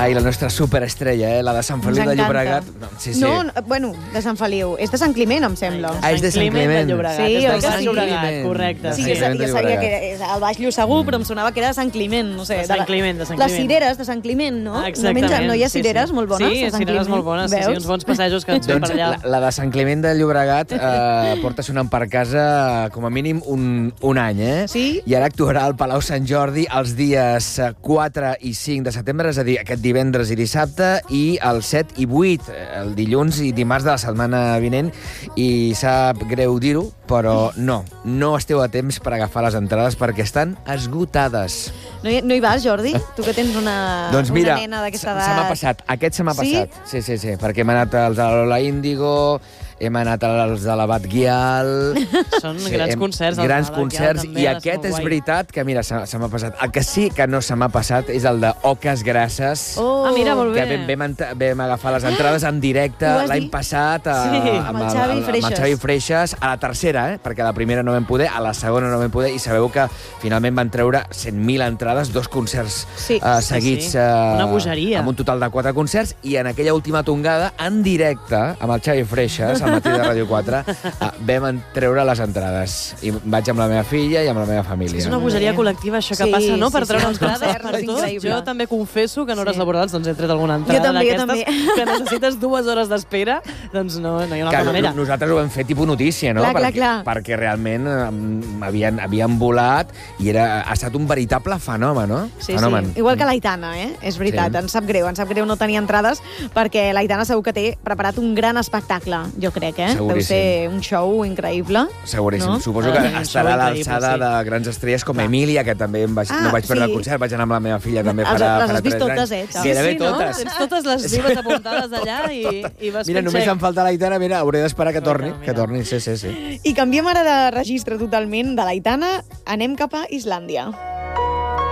Ai, la nostra superestrella, la de Sant Feliu de Llobregat. No, bueno, de Sant Feliu. És de Sant Climent, em sembla. És de Sant Climent. Sí, és de Sant Llobregat, correcte. Sí, jo sabia que era el Baix Llosegur, però em sonava que era de Sant Climent, no sé. De Sant Climent, de Sant Climent. Les cireres de Sant Climent, no? Exactament. No hi ha cireres molt bones? Sí, cireres molt bones, sí, uns bons passejos que ens fem per allà. La de Sant Climent de Llobregat porta sonant per casa com a mínim un any, Sí? I ara actuarà al Palau Sant Jordi els dies 4 i 5 de setembre, és a dir, aquest divendres i dissabte, i el 7 i 8, el dilluns i dimarts de la setmana vinent, i sap greu dir-ho, però no esteu a temps per agafar les entrades perquè estan esgotades. No hi vas, Jordi? Tu que tens una nena d'aquesta edat. Se m'ha passat, aquest se m'ha passat. Sí, perquè hem anat als de l'Ola Índigo, hem anat als de l'Abat Guial... Són grans concerts. Grans concerts, i aquest és veritat que, mira, se m'ha passat. El que sí que no se m'ha passat és el de Oques Grasses. Mira, molt bé. Que vam agafar les entrades en directe l'any passat amb el Xavi Freixas, a la tercera, perquè a la primera no vam poder, a la segona no vam poder, i sabeu que finalment van treure 100.000 entrades, 2 concerts seguits. Una bogeria. Amb un total de 4 concerts, i en aquella última tongada, en directe, amb el Xavi Freixas, al matí de Ràdio 4, vam treure les entrades. I vaig amb la meva filla i amb la meva família. És una bogeria col·lectiva, això que passa, no? Per treure entrades per tots. Jo també confesso que en hores laborals he tret alguna entrada d'aquestes que necessites 2 hores d'espera, doncs no hi ha una altra manera. Nosaltres ho vam fer tipus notícia, no? Perquè realment havien volat i ha estat un veritable fenomen, no? Sí. Igual que l'Aitana, és veritat. Ens sap greu no tenir entrades, perquè l'Aitana segur que té preparat un gran espectacle, jo crec, Deu ser un show increïble. Seguríssim. Suposo que estarà a l'alçada de grans estrelles com Emília, que també no vaig perdre el concert, vaig anar amb la meva filla també farà 3 anys. Les has vist totes, Gairebé totes. Tens totes les vives apuntades allà i vas Mira, només em falta l'Aitana, mira, hauré d'esperar que torni. Sí. I canviem ara de registre totalment de l'Aitana, anem cap a Islàndia.